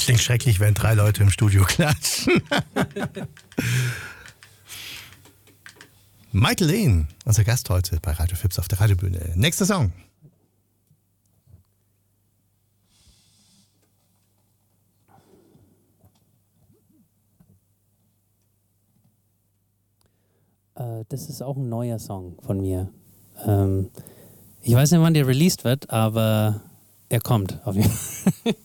Klingt schrecklich, wenn 3 Leute im Studio klatschen. Michael Lehn, unser Gast heute bei Radio Fips auf der Radiobühne. Nächster Song. Das ist auch ein neuer Song von mir. Ich weiß nicht, wann der released wird, aber er kommt auf jeden Fall.